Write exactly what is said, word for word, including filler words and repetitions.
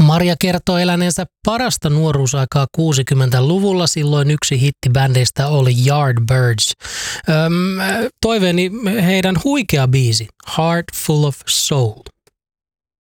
Marja kertoo eläneensä parasta nuoruusaikaa kuusikymmentäluvulla. Silloin yksi hittibändeistä oli Yardbirds. Öm, toiveeni heidän huikea biisi, Heart Full of Soul.